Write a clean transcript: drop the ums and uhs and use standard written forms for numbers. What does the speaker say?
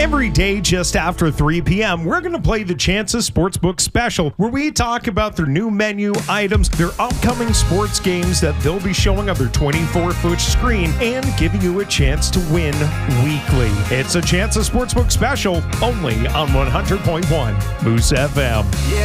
Every day just after 3 p.m., we're going to play the Chances Sportsbook Special, where we talk about their new menu items, their upcoming sports games that they'll be showing on their 24-foot screen, and giving you a chance to win weekly. It's a Chances Sportsbook Special, only on 100.1 Moose FM. Yeah.